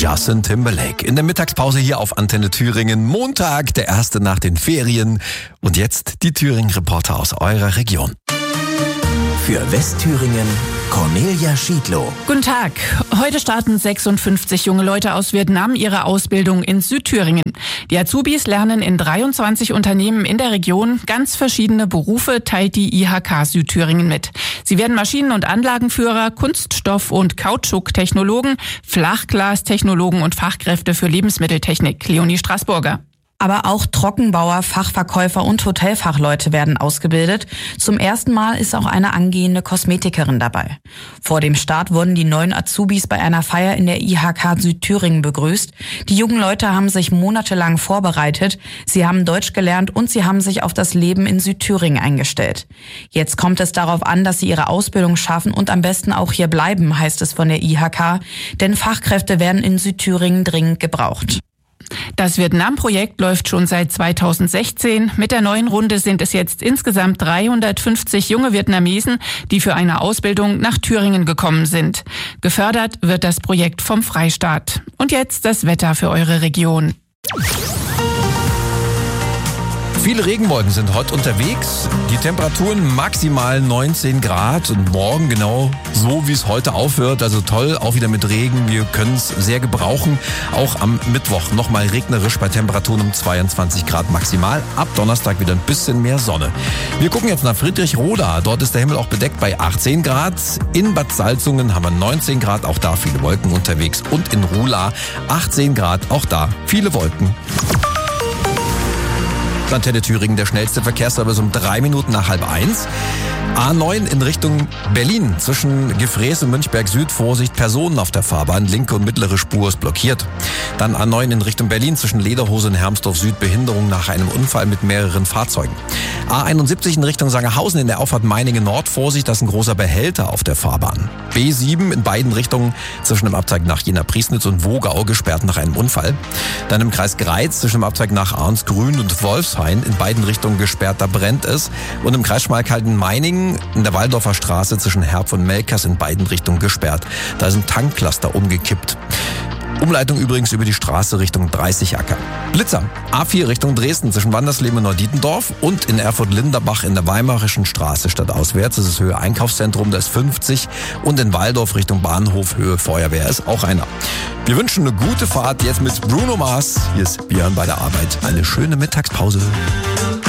Justin Timberlake. In der Mittagspause hier auf Antenne Thüringen. Montag, der erste nach den Ferien. Und jetzt die Thüringen-Reporter aus eurer Region. Für Westthüringen Cornelia Schiedlow. Guten Tag. Heute starten 56 junge Leute aus Vietnam ihre Ausbildung in Südthüringen. Die Azubis lernen in 23 Unternehmen in der Region ganz verschiedene Berufe, teilt die IHK Südthüringen mit. Sie werden Maschinen- und Anlagenführer, Kunststoff- und Kautschuktechnologen, Flachglastechnologen und Fachkräfte für Lebensmitteltechnik. Leonie Straßburger. Aber auch Trockenbauer, Fachverkäufer und Hotelfachleute werden ausgebildet. Zum ersten Mal ist auch eine angehende Kosmetikerin dabei. Vor dem Start wurden die neuen Azubis bei einer Feier in der IHK Südthüringen begrüßt. Die jungen Leute haben sich monatelang vorbereitet. Sie haben Deutsch gelernt und sie haben sich auf das Leben in Südthüringen eingestellt. Jetzt kommt es darauf an, dass sie ihre Ausbildung schaffen und am besten auch hier bleiben, heißt es von der IHK. Denn Fachkräfte werden in Südthüringen dringend gebraucht. Das Vietnam-Projekt läuft schon seit 2016. Mit der neuen Runde sind es jetzt insgesamt 350 junge Vietnamesen, die für eine Ausbildung nach Thüringen gekommen sind. Gefördert wird das Projekt vom Freistaat. Und jetzt das Wetter für eure Region. Viele Regenwolken sind heute unterwegs. Die Temperaturen maximal 19 Grad und morgen genau so, wie es heute aufhört. Also toll, auch wieder mit Regen. Wir können es sehr gebrauchen. Auch am Mittwoch nochmal regnerisch bei Temperaturen um 22 Grad maximal. Ab Donnerstag wieder ein bisschen mehr Sonne. Wir gucken jetzt nach Friedrichroda. Dort ist der Himmel auch bedeckt bei 18 Grad. In Bad Salzungen haben wir 19 Grad. Auch da viele Wolken unterwegs. Und in Ruhla 18 Grad. Auch da viele Wolken. Antenne Thüringen, der schnellste Verkehrsservice um 3 Minuten nach 12:30. A9 in Richtung Berlin. Zwischen Gefrees und Münchberg Süd. Vorsicht, Personen auf der Fahrbahn. Linke und mittlere Spur ist blockiert. Dann A9 in Richtung Berlin. Zwischen Lederhose und Hermsdorf Süd. Behinderung nach einem Unfall mit mehreren Fahrzeugen. A71 in Richtung Sangerhausen in der Auffahrt Meiningen Nord. Vorsicht, das ist ein großer Behälter auf der Fahrbahn. B7 in beiden Richtungen zwischen dem Abzweig nach Jena-Priesnitz und Wogau gesperrt nach einem Unfall. Dann im Kreis Greiz zwischen dem Abzweig nach Arnsgrün und Wolfshain in beiden Richtungen gesperrt, da brennt es. Und im Kreis Schmalkalden-Meiningen in der Waldorfer Straße zwischen Herb und Melkers in beiden Richtungen gesperrt. Da ist ein Tankcluster umgekippt. Umleitung übrigens über die Straße Richtung 30 Acker. Blitzer. A4 Richtung Dresden zwischen Wandersleben und Neudietendorf und in Erfurt-Linderbach in der Weimarischen Straße stadtauswärts. Das ist Höhe Einkaufszentrum, da ist 50. Und in Waldorf Richtung Bahnhof Höhe Feuerwehr ist auch einer. Wir wünschen eine gute Fahrt jetzt mit Bruno Mars. Hier ist Björn bei der Arbeit. Eine schöne Mittagspause.